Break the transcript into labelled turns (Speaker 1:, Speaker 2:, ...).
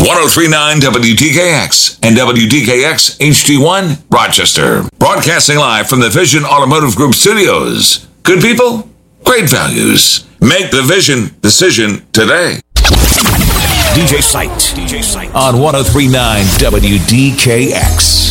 Speaker 1: 1039 WDKX and WDKX HD1 Rochester. Broadcasting live from the Vision Automotive Group studios. Good people, great values. Make the Vision decision today. DJ Sight on 1039 WDKX.